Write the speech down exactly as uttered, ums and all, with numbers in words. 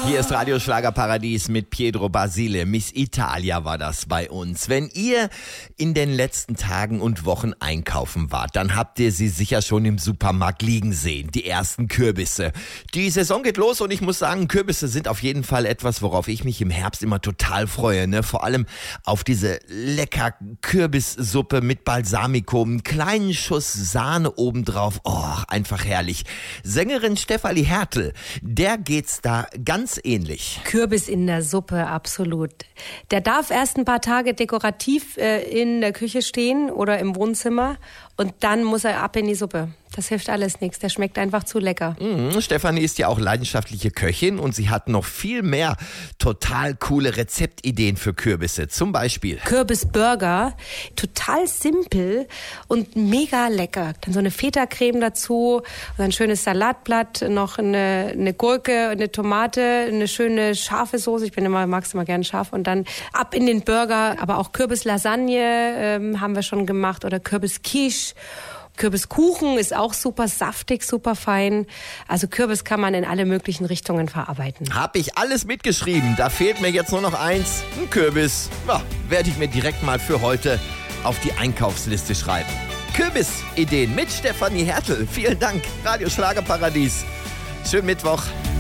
Hier ist Radio Schlagerparadies mit Pietro Basile. Miss Italia war das bei uns. Wenn ihr in den letzten Tagen und Wochen einkaufen wart, dann habt ihr sie sicher schon im Supermarkt liegen sehen. Die ersten Kürbisse. Die Saison geht los und ich muss sagen, Kürbisse sind auf jeden Fall etwas, worauf ich mich im Herbst immer total freue. Ne? Vor allem auf diese lecker Kürbissuppe mit Balsamico, einen kleinen Schuss Sahne obendrauf. Oh, einfach herrlich. Sängerin Stefanie Hertel, der geht's da ganz ähnlich. Kürbis in der Suppe, absolut. Der darf erst ein paar Tage dekorativ äh, in der Küche stehen oder im Wohnzimmer und dann muss er ab in die Suppe. Das hilft alles nichts, der schmeckt einfach zu lecker. Mhm, Stefanie ist ja auch leidenschaftliche Köchin und sie hat noch viel mehr total coole Rezeptideen für Kürbisse. Zum Beispiel Kürbisburger, total simpel und mega lecker. Dann so eine Feta-Creme dazu und ein schönes Salatblatt, noch eine, eine Gurke, eine Tomate, eine schöne scharfe Soße. Ich bin immer, mag's immer gerne scharf. Und dann ab in den Burger, aber auch Kürbislasagne ähm, haben wir schon gemacht oder Kürbisquiche. Kürbiskuchen ist auch super saftig, super fein. Also Kürbis kann man in alle möglichen Richtungen verarbeiten. Hab ich alles mitgeschrieben. Da fehlt mir jetzt nur noch eins, ein Kürbis. Ja, werde ich mir direkt mal für heute auf die Einkaufsliste schreiben. Kürbisideen mit Stefanie Hertel. Vielen Dank, Radio Schlagerparadies. Schönen Mittwoch.